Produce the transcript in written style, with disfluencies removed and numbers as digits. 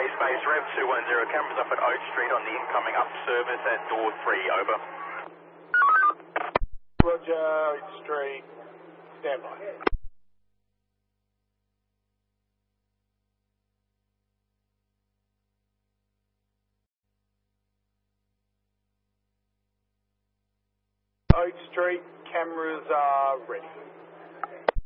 Space Rev 210, cameras up at Oak Street on the incoming up service at door 3, over. Roger, Oak Street, stand by. Oak Street, cameras are ready.